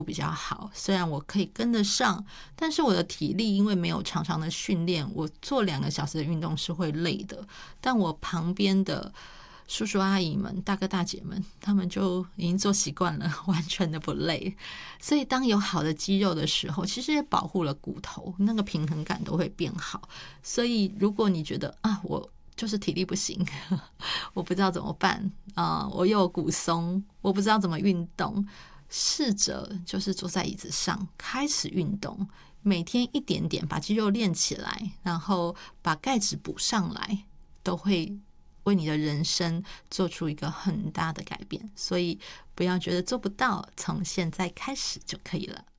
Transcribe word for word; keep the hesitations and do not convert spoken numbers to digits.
比较好，虽然我可以跟得上，但是我的体力因为没有常常的训练，我做两个小时的运动是会累的。但我旁边的叔叔阿姨们、大哥大姐们，他们就已经做习惯了，完全的不累。所以当有好的肌肉的时候，其实也保护了骨头，那个平衡感都会变好。所以如果你觉得啊，我就是体力不行，我不知道怎么办啊、呃，我又有骨松，我不知道怎么运动，试着就是坐在椅子上开始运动，每天一点点把肌肉练起来，然后把钙质补上来，都会为你的人生做出一个很大的改变。所以不要觉得做不到，从现在开始就可以了。